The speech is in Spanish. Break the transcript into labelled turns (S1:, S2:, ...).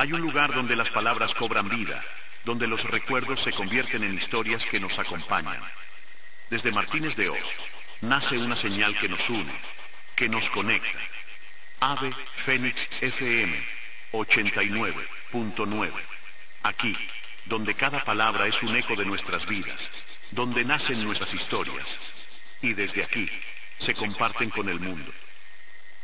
S1: Hay un lugar donde las palabras cobran vida, donde los recuerdos se convierten en historias que nos acompañan. Desde Martínez de Oz, nace una señal que nos une, que nos conecta. Ave Fénix FM 89.9. Aquí, donde cada palabra es un eco de nuestras vidas, donde nacen nuestras historias, y desde aquí, se comparten con el mundo.